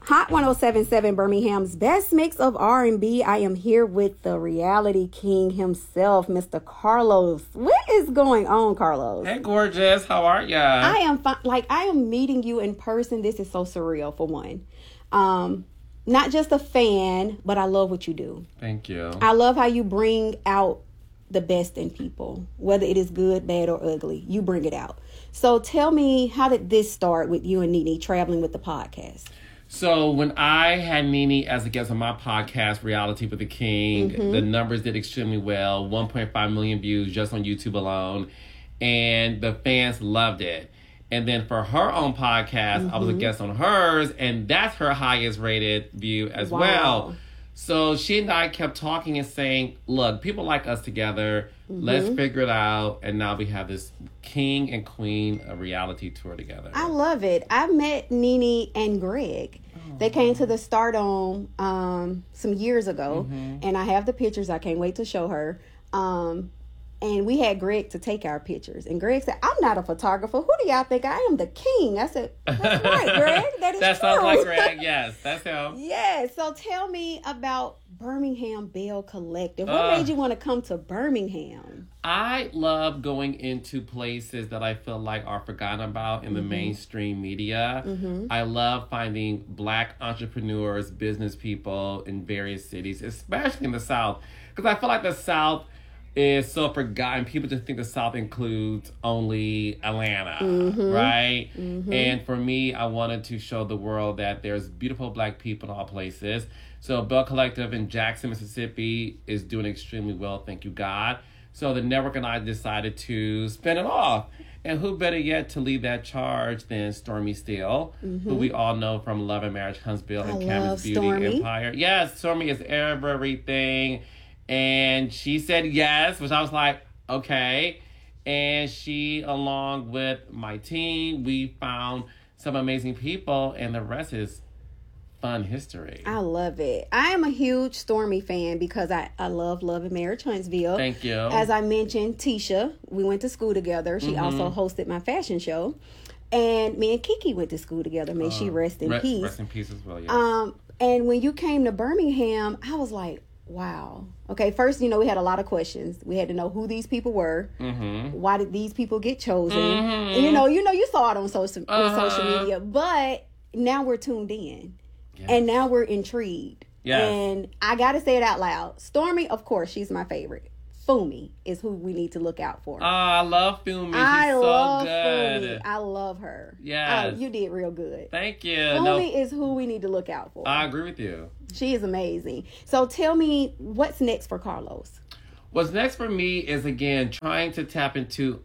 Hot 1077 Birmingham's best mix of R&B. I am here with the reality king himself, Mr. Carlos. What is going on, Carlos? Hey, gorgeous. How are ya? I am fine. Like, I am meeting you in person. This is so surreal, for one. Not just a fan, but I love what you do. Thank you. I love how you bring out the best in people, whether it is good, bad, or ugly. You bring it out. So tell me, how did this start with you and Nene traveling with the podcast? So when I had Nene as a guest on my podcast, Reality with the King, the numbers did extremely well. 1.5 million views just on YouTube alone. And the fans loved it. And then for her own podcast, I was a guest on hers. And that's her highest rated view as well. So she and I kept talking and saying, look, people like us together. Let's figure it out. And now we have this king and queen of reality tour together. I love it. I met Nene and Greg. They came to the Stardome some years ago. And I have the pictures. I can't wait to show her. And we had Greg to take our pictures. And Greg said, I'm not a photographer. Who do y'all think I am? The king. I said, that's right, Greg. That is that true. sounds like Greg. Yes, that's him. Yeah. So tell me about Birmingham Belle Collective. What made you want to come to Birmingham? I love going into places that I feel like are forgotten about in the mainstream media. I love finding Black entrepreneurs, business people in various cities, especially in the South. Because I feel like the South is so forgotten. People just think the South includes only Atlanta, right? And for me, I wanted to show the world that there's beautiful Black people in all places. So Belle Collective in Jackson, Mississippi is doing extremely well, thank you God. So the network and I decided to spin it off. And who better yet to lead that charge than Stormy Steele, who we all know from Love and Marriage, Huntsville, and Campus Beauty Stormy. Empire. Yes, Stormy is everything. And she said yes, which I was like, okay. And she, along with my team, we found some amazing people, and the rest is fun history. I love it. I am a huge Stormy fan because I love Love and Marriage Huntsville. Thank you. As I mentioned, Tisha, we went to school together. She also hosted my fashion show. And me and Kiki went to school together. May she rest in peace. Rest in peace as well, yes. And when you came to Birmingham, I was like, wow. Okay, first, we had a lot of questions. We had to know who these people were. Why did these people get chosen? And you saw it on social media. But now we're tuned in. Yes. And now we're intrigued. Yes. And I got to say it out loud. Stormy, of course, she's my favorite. Fumi is who we need to look out for. Oh, I love Fumi. She's I love so good. Fumi. I love her. Yes. You did real good. Thank you. Fumi is who we need to look out for. I agree with you. She is amazing. So tell me, what's next for Carlos? What's next for me is, again, trying to tap into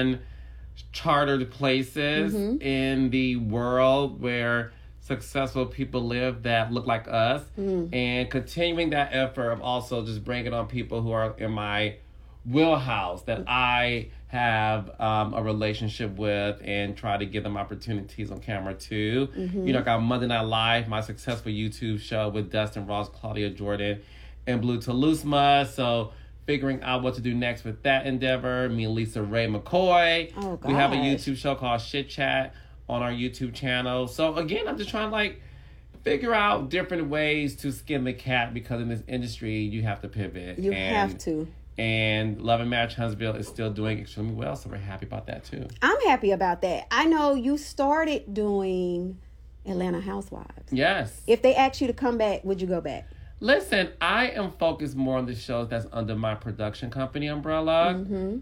uncharted places in the world where successful people live that look like us, and continuing that effort of also just bringing on people who are in my wheelhouse that I have a relationship with, and try to give them opportunities on camera too. I got Monday Night Live, my successful YouTube show with Dustin Ross, Claudia Jordan, and Blue Talusma. So figuring out what to do next with that endeavor. Me and Lisa Ray McCoy. Oh, gosh. We have a YouTube show called Shit Chat on our YouTube channel. So again, I'm just trying to figure out different ways to skin the cat, because in this industry you have to pivot. You have to. And Love and Marriage Huntsville is still doing extremely well, so we're happy about that too. I'm happy about that. I know you started doing Atlanta Housewives. Yes. If they asked you to come back, would you go back? Listen, I am focused more on the shows that's under my production company umbrella.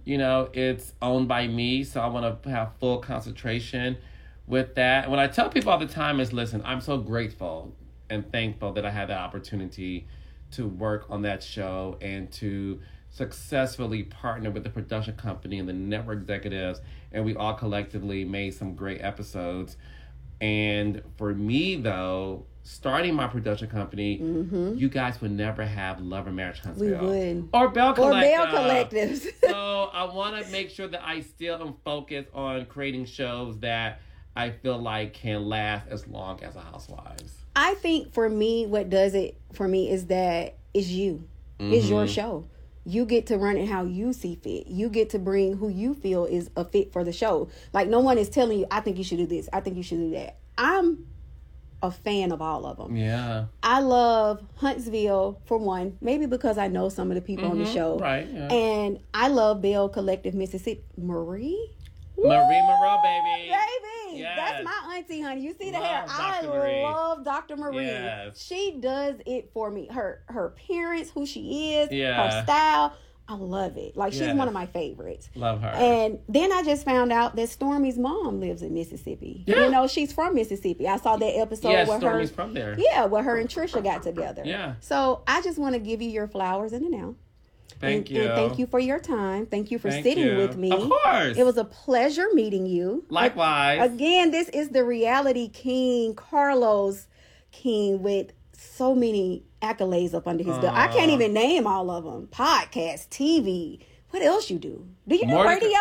It's owned by me, so I want to have full concentration with that. And what I tell people all the time is, listen, I'm so grateful and thankful that I had the opportunity to work on that show and to successfully partner with the production company and the network executives, and we all collectively made some great episodes. And for me, though, starting my production company, you guys would never have Love and Marriage Huntsville. We would. Or Belle Collective. Or Belle Collectives. So I want to make sure that I still am focused on creating shows that I feel like can last as long as a Housewives. I think for me, what does it for me is that it's you. It's your show. You get to run it how you see fit. You get to bring who you feel is a fit for the show. Like, no one is telling you, I think you should do this. I think you should do that. I'm a fan of all of them. Yeah. I love Huntsville, for one, maybe because I know some of the people on the show. Right, yeah. And I love Bell Collective, Mississippi. Marie Monroe, baby. Baby. Yes. That's my auntie, honey. You see the Love hair? Dr. I Marie. love Dr. Marie. Yes. She does it for me. Her appearance, who she is, Yeah. her style. I love it. Like, she's Yes. one of my favorites. Love her. And then I just found out that Stormy's mom lives in Mississippi. Yeah. You know, she's from Mississippi. I saw that episode Yes, where Stormy's from there. Yeah, where her and Trisha got together. Yeah. So I just want to give you your flowers in the now. Thank you. And thank you for your time. Thank you for Thank sitting you. with me. Of course. It was a pleasure meeting you. Likewise. Again, this is the reality king, Carlos King, with so many accolades up under his belt. I can't even name all of them. Podcast, TV. What else you do? Do you do More to- radio?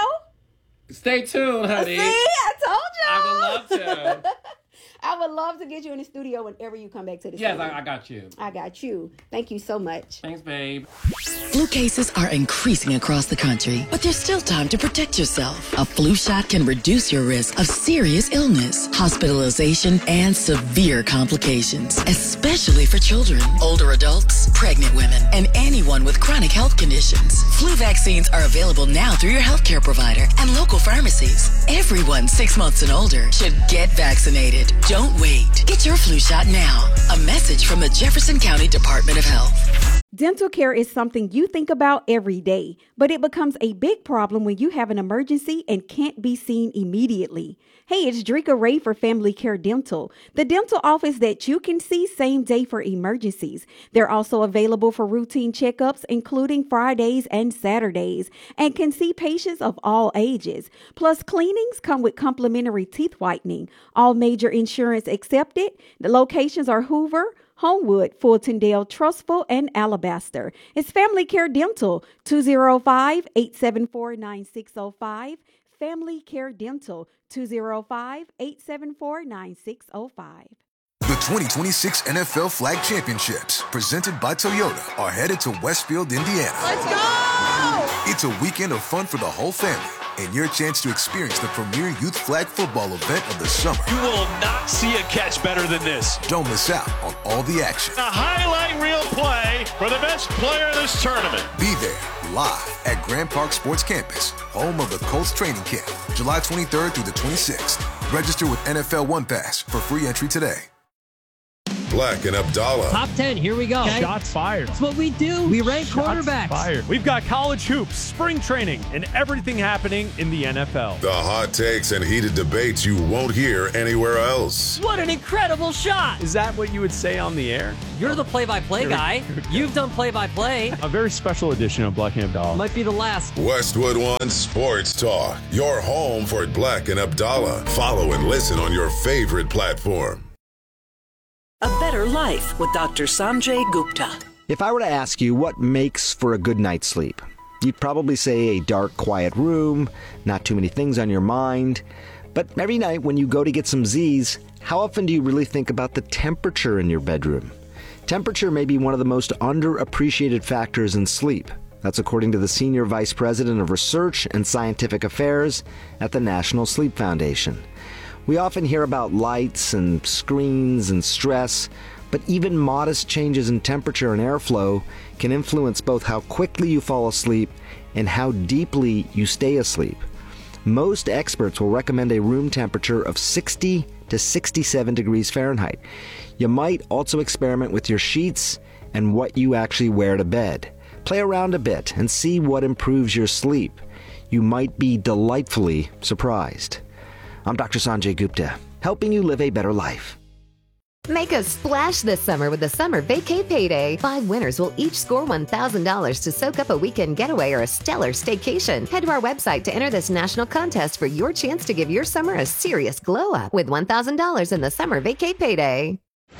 Stay tuned, honey. See, I told you. I would love to. I would love to get you in the studio whenever you come back to the Yes, studio. I got you. I got you. Thank you so much. Thanks, babe. Flu cases are increasing across the country, but there's still time to protect yourself. A flu shot can reduce your risk of serious illness, hospitalization, and severe complications, especially for children, older adults, pregnant women, and anyone with chronic health conditions. Flu vaccines are available now through your healthcare provider and local pharmacies. Everyone 6 months and older should get vaccinated. Don't wait. Get your flu shot now. A message from the Jefferson County Department of Health. Dental care is something you think about every day, but it becomes a big problem when you have an emergency and can't be seen immediately. Hey, it's Drika Ray for Family Care Dental, the dental office that you can see same day for emergencies. They're also available for routine checkups, including Fridays and Saturdays, and can see patients of all ages. Plus, cleanings come with complimentary teeth whitening. All major insurance accepted. The locations are Hoover, Homewood, Fultondale, Trustful, and Alabaster. It's Family Care Dental, 205-874-9605. Family Care Dental, 205-874-9605. The 2026 NFL Flag Championships, presented by Toyota, are headed to Westfield, Indiana. Let's go! It's a weekend of fun for the whole family and your chance to experience the premier youth flag football event of the summer. You will not see a catch better than this. Don't miss out on all the action. A highlight reel play for the best player in this tournament. Be there live at Grand Park Sports Campus, home of the Colts training camp, July 23rd through the 26th. Register with NFL One Pass for free entry today. Black and Abdallah. Top 10, here we go. Okay. Shots fired. That's what we do. We rank quarterbacks. Fired. We've got college hoops, spring training, and everything happening in the NFL. The hot takes and heated debates you won't hear anywhere else. What an incredible shot. Is that what you would say on the air? You're the play-by-play guy. You've done play-by-play. A very special edition of Black and Abdallah. Might be the last. Westwood One Sports Talk. Your home for Black and Abdallah. Follow and listen on your favorite platform. A Better Life with Dr. Sanjay Gupta. If I were to ask you what makes for a good night's sleep, you'd probably say a dark, quiet room, not too many things on your mind. But every night when you go to get some Z's, how often do you really think about the temperature in your bedroom? Temperature may be one of the most underappreciated factors in sleep. That's according to the Senior Vice President of Research and Scientific Affairs at the National Sleep Foundation. We often hear about lights and screens and stress, but even modest changes in temperature and airflow can influence both how quickly you fall asleep and how deeply you stay asleep. Most experts will recommend a room temperature of 60 to 67 degrees Fahrenheit. You might also experiment with your sheets and what you actually wear to bed. Play around a bit and see what improves your sleep. You might be delightfully surprised. I'm Dr. Sanjay Gupta, helping you live a better life. Make a splash this summer with the Summer Vacay Payday. 5 winners will each score $1,000 to soak up a weekend getaway or a stellar staycation. Head to our website to enter this national contest for your chance to give your summer a serious glow up with $1,000 in the Summer Vacay Payday.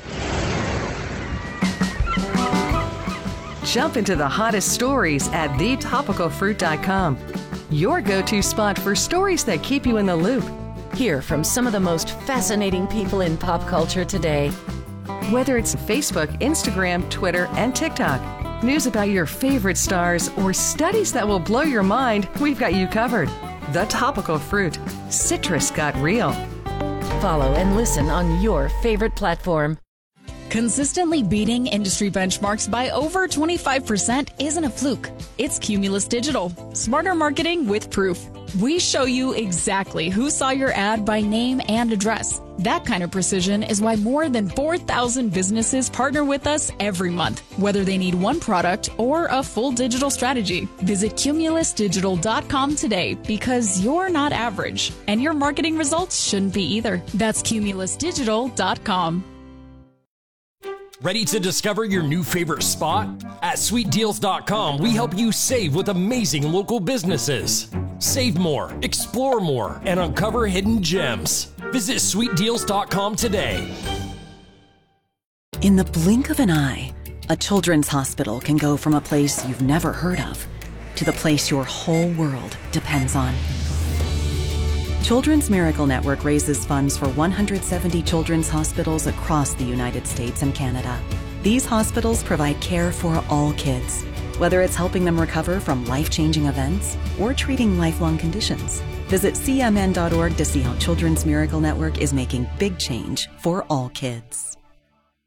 Jump into the hottest stories at thetopicalfruit.com. Your go-to spot for stories that keep you in the loop. Hear from some of the most fascinating people in pop culture today. Whether it's Facebook, Instagram, Twitter, and TikTok, news about your favorite stars, or studies that will blow your mind, we've got you covered. The Topical Fruit. Citrus got real. follow and listen on your favorite platform. Consistently beating industry benchmarks by over 25% isn't a fluke. It's Cumulus Digital. Smarter marketing with proof. We show you exactly who saw your ad by name and address. That kind of precision is why more than 4,000 businesses partner with us every month, whether they need one product or a full digital strategy. Visit cumulusdigital.com today because you're not average, and your marketing results shouldn't be either. That's cumulusdigital.com. Ready to discover your new favorite spot? At sweetdeals.com, we help you save with amazing local businesses. Save more, explore more, and uncover hidden gems. Visit sweetdeals.com today. In the blink of an eye, a children's hospital can go from a place you've never heard of to the place your whole world depends on. Children's Miracle Network raises funds for 170 children's hospitals across the United States and Canada. These hospitals provide care for all kids, whether it's helping them recover from life-changing events or treating lifelong conditions. Visit cmn.org to see how Children's Miracle Network is making big change for all kids.